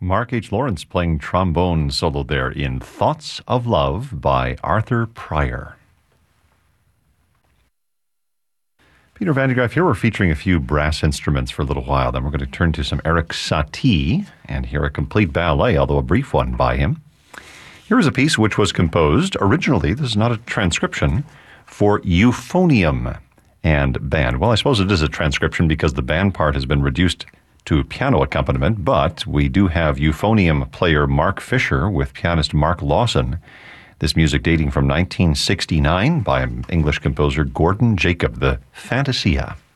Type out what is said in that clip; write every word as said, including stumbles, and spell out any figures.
Mark H. Lawrence playing trombone solo there in Thoughts of Love by Arthur Pryor. Peter Van de Graaff here. We're featuring a few brass instruments for a little while. Then we're going to turn to some Erik Satie and hear a complete ballet, although a brief one by him. Here is a piece which was composed originally, this is not a transcription, for euphonium and band. Well, I suppose it is a transcription because the band part has been reduced to piano accompaniment, but we do have euphonium player Mark Fisher with pianist Mark Lawson. This music dating from nineteen sixty-nine by English composer Gordon Jacob, the Fantasia.